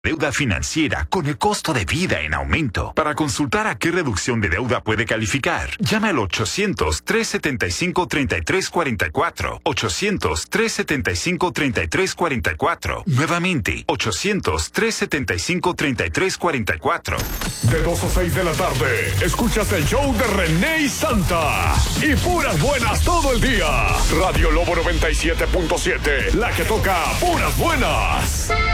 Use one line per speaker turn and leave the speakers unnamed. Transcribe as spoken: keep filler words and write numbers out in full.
Deuda financiera con el costo de vida en aumento. Para consultar a qué reducción de deuda puede calificar, llame al ochocientos, trescientos setenta y cinco, treinta y tres cuarenta y cuatro. ochocientos, trescientos setenta y cinco, treinta y tres cuarenta y cuatro. Nuevamente, ochocientos, trescientos setenta y cinco, treinta y tres cuarenta y cuatro.
De dos a seis de la tarde, escuchas el show de René y Santa. Y puras buenas todo el día. Radio Lobo noventa y siete punto siete, la que toca puras buenas.